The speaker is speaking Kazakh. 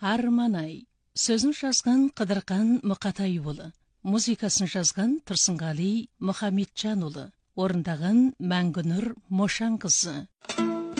Арманай. Сөзін жазған Қыдырқан Мұқатайұлы. Музыкасын жазған Тұрсынғали Мұхамеджанұлы. Орындаған Мәңгінұр Мошанқызы.